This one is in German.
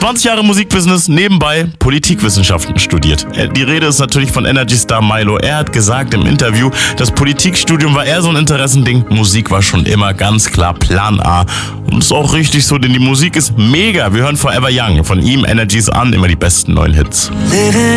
20 Jahre Musikbusiness, nebenbei Politikwissenschaften studiert. Die Rede ist natürlich von Energy-Star Milo. Er hat gesagt im Interview, das Politikstudium war eher so ein Interessending. Musik war schon immer ganz klar Plan A. Und ist auch richtig so, denn die Musik ist mega. Wir hören Forever Young. Von ihm Energies an, immer die besten neuen Hits.